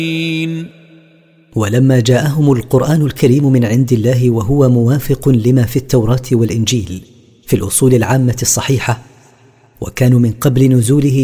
ولما جاءهم القرآن الكريم من عند الله وهو موافق لما في التوراة والإنجيل في الأصول العامة الصحيحة، وكانوا من قبل نزوله